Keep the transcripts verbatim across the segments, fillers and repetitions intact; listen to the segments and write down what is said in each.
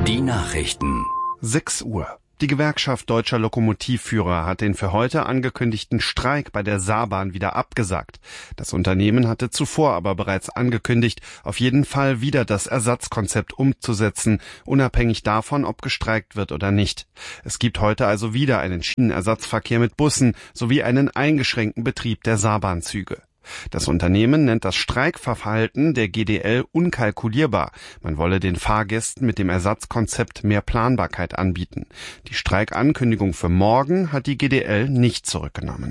Die Nachrichten. sechs Uhr. Die Gewerkschaft deutscher Lokomotivführer hat den für heute angekündigten Streik bei der Saarbahn wieder abgesagt. Das Unternehmen hatte zuvor aber bereits angekündigt, auf jeden Fall wieder das Ersatzkonzept umzusetzen, unabhängig davon, ob gestreikt wird oder nicht. Es gibt heute also wieder einen Schienenersatzverkehr mit Bussen sowie einen eingeschränkten Betrieb der Saarbahnzüge. Das Unternehmen nennt das Streikverhalten der G D L unkalkulierbar. Man wolle den Fahrgästen mit dem Ersatzkonzept mehr Planbarkeit anbieten. Die Streikankündigung für morgen hat die G D L nicht zurückgenommen.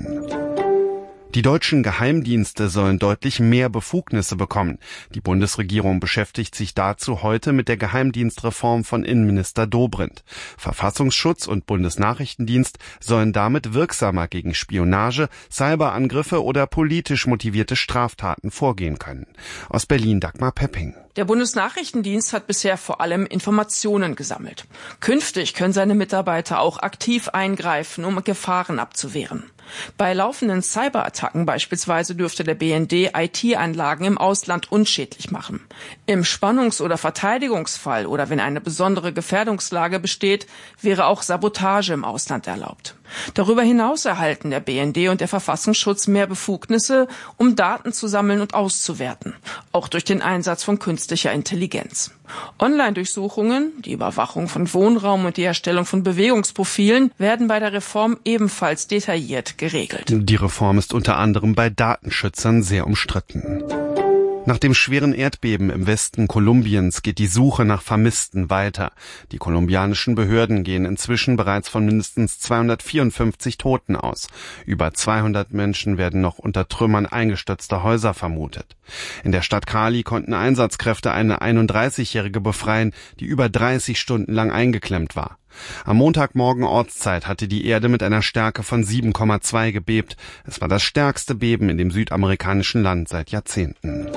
Die deutschen Geheimdienste sollen deutlich mehr Befugnisse bekommen. Die Bundesregierung beschäftigt sich dazu heute mit der Geheimdienstreform von Innenminister Dobrindt. Verfassungsschutz und Bundesnachrichtendienst sollen damit wirksamer gegen Spionage, Cyberangriffe oder politisch motivierte Straftaten vorgehen können. Aus Berlin Dagmar Pepping. Der Bundesnachrichtendienst hat bisher vor allem Informationen gesammelt. Künftig können seine Mitarbeiter auch aktiv eingreifen, um Gefahren abzuwehren. Bei laufenden Cyberattacken beispielsweise dürfte der B N D I T-Anlagen im Ausland unschädlich machen. Im Spannungs- oder Verteidigungsfall oder wenn eine besondere Gefährdungslage besteht, wäre auch Sabotage im Ausland erlaubt. Darüber hinaus erhalten der B N D und der Verfassungsschutz mehr Befugnisse, um Daten zu sammeln und auszuwerten, auch durch den Einsatz von künstlicher Intelligenz. Online-Durchsuchungen, die Überwachung von Wohnraum und die Erstellung von Bewegungsprofilen werden bei der Reform ebenfalls detailliert geregelt. Die Reform ist unter anderem bei Datenschützern sehr umstritten. Nach dem schweren Erdbeben im Westen Kolumbiens geht die Suche nach Vermissten weiter. Die kolumbianischen Behörden gehen inzwischen bereits von mindestens zweihundertvierundfünfzig Toten aus. Über zweihundert Menschen werden noch unter Trümmern eingestürzter Häuser vermutet. In der Stadt Cali konnten Einsatzkräfte eine einunddreißigjährige befreien, die über dreißig Stunden lang eingeklemmt war. Am Montagmorgen Ortszeit hatte die Erde mit einer Stärke von sieben Komma zwei gebebt. Es war das stärkste Beben in dem südamerikanischen Land seit Jahrzehnten.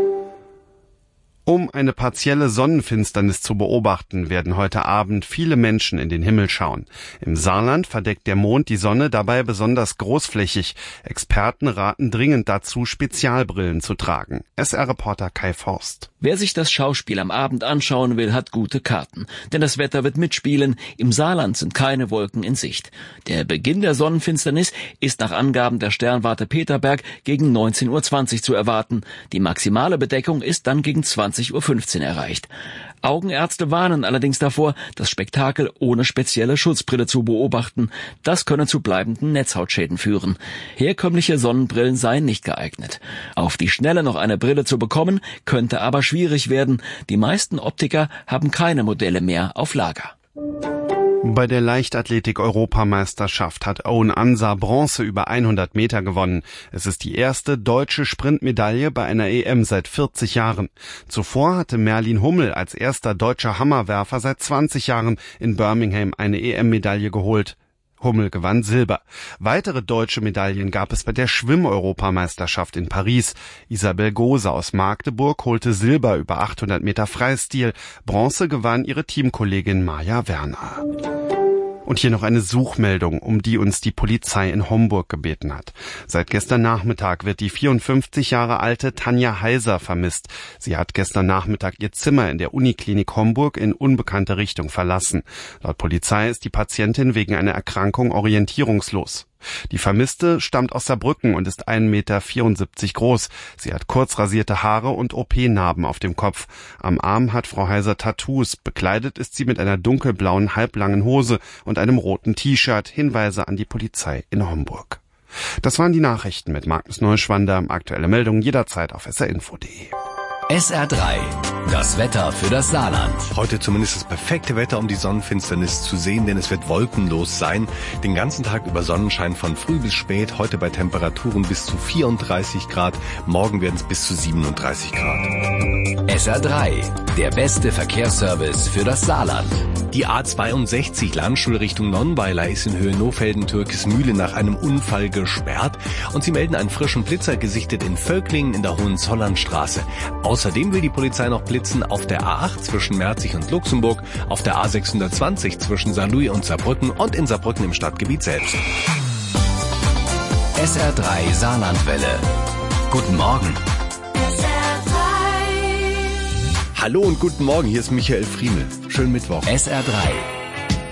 Um eine partielle Sonnenfinsternis zu beobachten, werden heute Abend viele Menschen in den Himmel schauen. Im Saarland verdeckt der Mond die Sonne dabei besonders großflächig. Experten raten dringend dazu, Spezialbrillen zu tragen. S R-Reporter Kai Forst. Wer sich das Schauspiel am Abend anschauen will, hat gute Karten. Denn das Wetter wird mitspielen. Im Saarland sind keine Wolken in Sicht. Der Beginn der Sonnenfinsternis ist nach Angaben der Sternwarte Peterberg gegen neunzehn Uhr zwanzig zu erwarten. Die maximale Bedeckung ist dann gegen zwanzig Uhr fünfzehn erreicht. Augenärzte warnen allerdings davor, das Spektakel ohne spezielle Schutzbrille zu beobachten. Das könne zu bleibenden Netzhautschäden führen. Herkömmliche Sonnenbrillen seien nicht geeignet. Auf die Schnelle noch eine Brille zu bekommen, könnte aber schwierig werden. Die meisten Optiker haben keine Modelle mehr auf Lager. Bei der Leichtathletik-Europameisterschaft hat Owen Ansah Bronze über hundert Meter gewonnen. Es ist die erste deutsche Sprintmedaille bei einer E M seit vierzig Jahren. Zuvor hatte Merlin Hummel als erster deutscher Hammerwerfer seit zwanzig Jahren in Birmingham eine E M-Medaille geholt. Hummel gewann Silber. Weitere deutsche Medaillen gab es bei der Schwimm-Europameisterschaft in Paris. Isabel Gose aus Magdeburg holte Silber über achthundert Meter Freistil. Bronze gewann ihre Teamkollegin Maja Werner. Und hier noch eine Suchmeldung, um die uns die Polizei in Homburg gebeten hat. Seit gestern Nachmittag wird die vierundfünfzig Jahre alte Tanja Heiser vermisst. Sie hat gestern Nachmittag ihr Zimmer in der Uniklinik Homburg in unbekannte Richtung verlassen. Laut Polizei ist die Patientin wegen einer Erkrankung orientierungslos. Die Vermisste stammt aus Saarbrücken und ist ein Meter vierundsiebzig groß. Sie hat kurz rasierte Haare und O P-Narben auf dem Kopf. Am Arm hat Frau Heiser Tattoos. Bekleidet ist sie mit einer dunkelblauen, halblangen Hose und einem roten T-Shirt. Hinweise an die Polizei in Homburg. Das waren die Nachrichten mit Magnus Neuschwander. Aktuelle Meldungen jederzeit auf s r info punkt d e. S R drei. Das Wetter für das Saarland. Heute zumindest das perfekte Wetter, um die Sonnenfinsternis zu sehen, denn es wird wolkenlos sein. Den ganzen Tag über Sonnenschein von früh bis spät. Heute bei Temperaturen bis zu vierunddreißig Grad. Morgen werden es bis zu siebenunddreißig Grad. S R drei. Der beste Verkehrsservice für das Saarland. Die A zweiundsechzig Landstuhl Richtung Nonnweiler ist in Höhe Nofelden-Türkismühle nach einem Unfall gesperrt. Und sie melden einen frischen Blitzer gesichtet in Völklingen in der Hohenzollernstraße. Außerdem will die Polizei noch blitzen auf der A acht zwischen Merzig und Luxemburg, auf der A sechshundertzwanzig zwischen Saarlouis und Saarbrücken und in Saarbrücken im Stadtgebiet selbst. S R drei Saarlandwelle. Guten Morgen. S R drei. Hallo und guten Morgen, hier ist Michael Friemel. Schönen Mittwoch. S R drei